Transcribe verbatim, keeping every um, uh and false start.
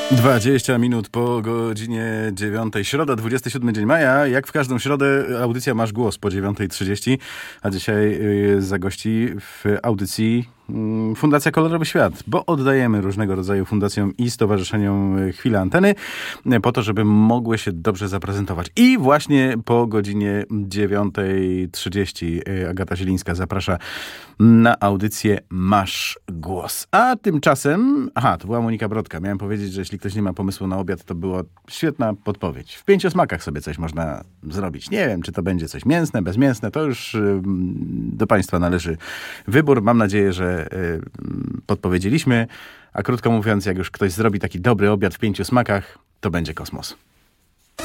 dwadzieścia minut po godzinie dziewiątej. Środa, dwudziesty siódmy dzień maja. Jak w każdą środę audycja Masz Głos po dziewiątej trzydzieści. A dzisiaj zagości w audycji Fundacja Kolorowy Świat, bo oddajemy różnego rodzaju fundacjom i stowarzyszeniom chwilę anteny po to, żeby mogły się dobrze zaprezentować. I właśnie po godzinie dziewiątej trzydzieści Agata Zielińska zaprasza na audycję Masz Głos. A tymczasem, aha, to była Monika Brodka. Miałem powiedzieć, że jeśli ktoś nie ma pomysłu na obiad, to była świetna podpowiedź. W pięciu smakach sobie coś można zrobić. Nie wiem, czy to będzie coś mięsne, bezmięsne, to już do Państwa należy wybór. Mam nadzieję, że podpowiedzieliśmy, a krótko mówiąc, jak już ktoś zrobi taki dobry obiad w pięciu smakach, to będzie kosmos.